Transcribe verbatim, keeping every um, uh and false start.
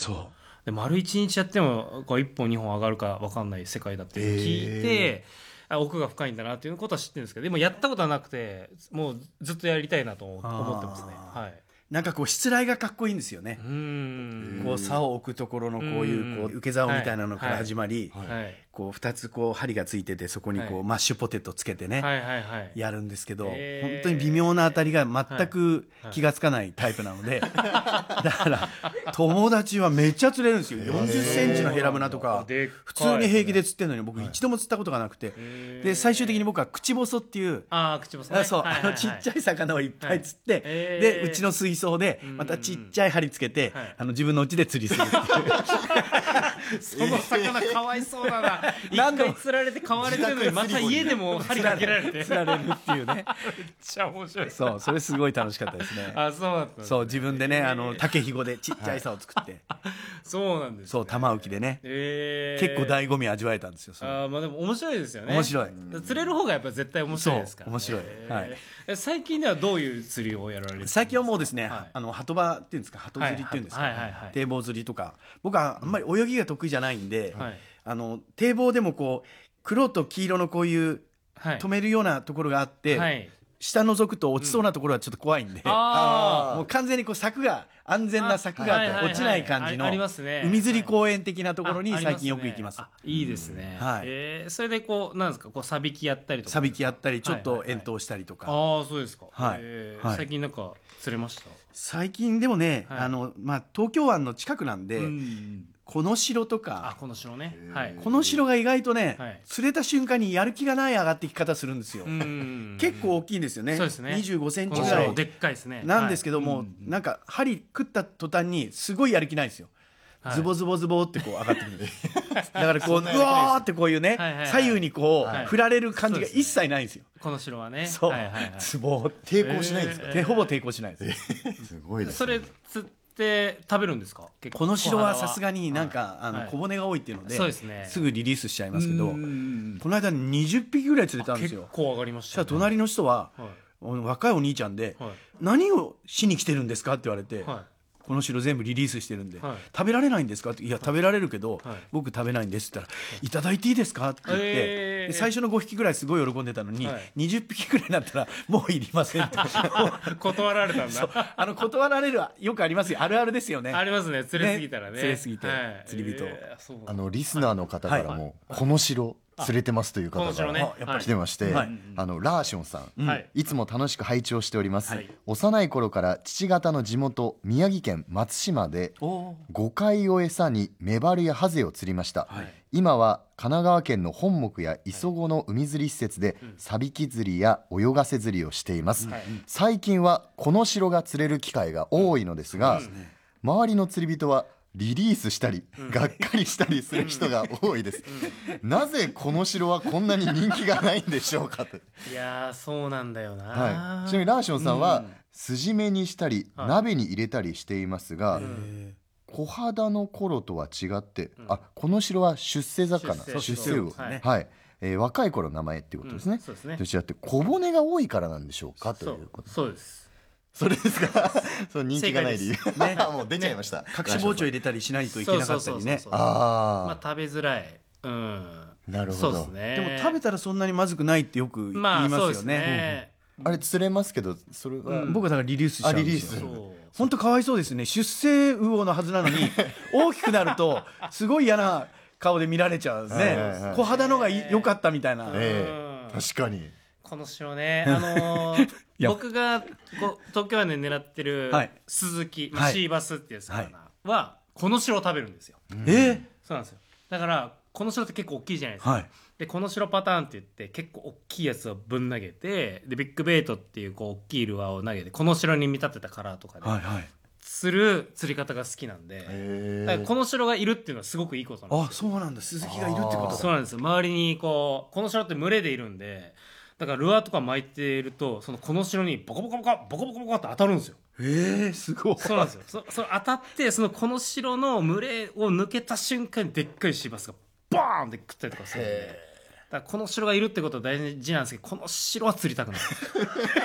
そうで丸一日やってもこういっぽんにほん上がるか分かんない世界だっていうのを聞いて、あ奥が深いんだなっていうことは知ってるんですけど、でもやったことはなくてもうずっとやりたいなと思ってますね。はい、 なんかこうしつらいがかっこいいんですよね。 うーんこう竿を置くところのこういうこう受け竿みたいなのから始まり、 はいこうふたつこう針がついててそこにこうマッシュポテトつけてね、 はいはいはい、 やるんですけど、 へー本当に微妙な当たりが全く気がつかないタイプなので、だから友達はめっちゃ釣れるんですよ。よんじゅっセンチのヘラブナとかでっかい普通に平気で釣ってるのに僕一度も釣ったことがなくて、で最終的に僕は口細っていうあ口細、ね、 そう、 はいはいはい、 あのちっちゃい魚をいっぱい釣って、 はいえーでうちの水槽でまたちっちゃい針つけて、 はいあの自分のうちで釣りするっていうその魚かわいそうだな一何度も回釣られて買われてるのにまた家でも針かけられて釣られるっていうね。 めっちゃ面白い。 そうそれすごい楽しかったですね。 あそうだったんですね。 そう自分でねあの竹ひごでちっちゃい竿を作って、 そうなんですね。 そう玉浮きでね、 えー、 結構醍醐味味わえたんですよ。それあまあでも面白いですよね。 面白い。 釣れる方がやっぱ絶対面白いですから、ね、 そう面白いえーはいえ最近ではどういう釣りをやられてるんですか？ 最近はもうですね、 はいあの鳩場っていうんですか、鳩釣りっていうんですか、 はいはいはいはい堤防釣りとか、僕はあんまり泳ぎが得意じゃないんで、 はいあの堤防でもこう黒と黄色のこういうはい止めるようなところがあって、 はい下覗くと落ちそうなところはちょっと怖いんで、 あもう完全にこう柵が安全な柵があって落ちない感じのあありますね海釣り公園的なところにあ最近よく行きます。 あいいですね、 はいえーそれでこうなんですかこうサビキやったりとかサビキやったりちょっとはいはいはい遠投したりとか、 ああそうですか、 はいえーはい最近なんか釣れました？ 最近でもね、 はいあのまあ、東京湾の近くなんで、 うんこの城とあかこの城ね、はいこの城が意外とね、 はい釣れた瞬間にやる気がない上がってき方するんですよ、 うん結構大きいんですよね。 そうですねにじゅうごセンこチぐらいの城でっかいですねなんですけども、 はいなんか針食った途端にすごいやる気ないんですよ、 はいズボズボズボってこう上がってくるだからこううそんなやる気ないですわーってこういうね、 はいはいはい左右にこう、 はい振られる感じが一切ないんですよ。 この城はねそう、 はいはいはいズボーって抵抗しないんですか？ でほぼ抵抗しないです、 すごいですね。 それ釣って食べるんですか？結構この城はさすがになんか、あはいの小骨が多いっていうので、 そうですねすぐリリースしちゃいますけど、こうんの間にじゅっぴきぐらい釣れたんですよ。 結構上がりましそしたたね、 ら隣の人は、 はい若いお兄ちゃんで、 はい何をしに来てるんですかって言われて、 はこの城全部リリースしてるんで、 はい食べられないんですかって、いや食べられるけど、 はい僕食べないんですって言ったら、いただいていいですかって言って、 えーで最初のごひきぐらいすごい喜んでたのに、 はいにじゅっぴきぐらいになったらもういりませんってい断られたんそうだあの断られるはよくありますよ、あるあるですよね。 ありますね釣れすぎたらねね釣れすぎてはい釣り人えーそうあのリスナーの方からも、この城釣れてますという方この城ねがあやっぱり来てまして、 はいあのラーションさん、 はいいつも楽しく拝聴しております、 はい幼い頃から父方の地元宮城県松島でおーゴカイを餌にメバルやハゼを釣りました、 はい今は神奈川県の本木や磯子の海釣り施設でサビキ釣りや泳がせ釣りをしています、 はい最近はこの城が釣れる機会が多いのですが、周りの釣り人はリリースしたり、がっかりしたりする人が多いです、なぜこの城はこんなに人気がないんでしょうかと、 いやーそうなんだよな、 はい、ちなみにラーションさんは、 うん筋目にしたり、 はい鍋に入れたりしていますが、 ん小肌の頃とは違って、あこの城は出世魚出世出世魚はいはい、えー若い頃の名前っていうことですね、 うんそうですねどちらって小骨が多いからなんでしょうかとそいううことそうですそれですかその人気がない理由、 正ねもう出ちゃいました、 隠し包丁入れたりしないといけなかったりね。 そうそうそうそうまああ食べづらいうんあなるほど、 そうですねでも食べたらそんなにまずくないってよく言いまあますそうですよね。 ねあれ釣れますけどそれは、 僕はだからリリースしちゃうんですよ。 あリリースそう本当かわいそうですね。出世魚のはずなのに大きくなるとすごい嫌な顔で見られちゃうんですはいはいはいね。小肌のがい良かったみたいな。 えうんえ確かにこの城ね、あのーいや僕がこう東京湾で狙ってるはいスズキ、まあはいシーバスっていう魚はこの城を食べるんですよ、 えそうなんですよ。だからこの城って結構大きいじゃないですか、 はいでこの城パターンって言って結構大きいやつをぶん投げてでビッグベイトっていうこう大きいルアーを投げてこの城に見立てたカラーとかではいはい。 釣る釣り方が好きなんで、 へだからこの城がいるっていうのはすごくいいことなんあですよ。 そうなんだ。鈴木がいるってことだ。 そうなんですよ。周りにこうこの城って群れでいるんで、だからルアーとか巻いているとそのこの城にボコボコボコボコボコボコって当たるんですよ。 ええすごい。 そうなんですよ。そそれ当たってそのこの城の群れを抜けた瞬間にでっかいシーバスがバーンって食ったりとかするんで。だからこの城がいるってことは大事なんですけど、この城は釣りたくない